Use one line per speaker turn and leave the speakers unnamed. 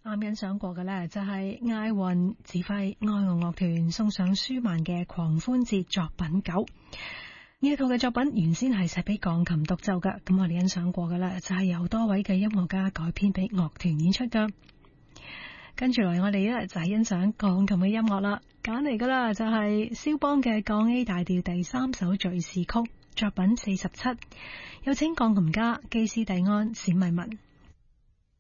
啱欣賞過嘅呢，就係艾雲指揮愛樂樂團送上舒曼嘅狂歡節作品9。呢一套嘅作品原先係寫俾鋼琴獨奏㗎，咁我哋欣賞過嘅呢，就係由多位嘅音樂家改編俾樂團演出㗎。跟住嚟我哋呢，就係欣賞鋼琴嘅音樂啦，揀嚟㗎啦就係肖邦嘅降 A 大調第3首敘事曲作品47，有請鋼琴家基斯蒂安史密文。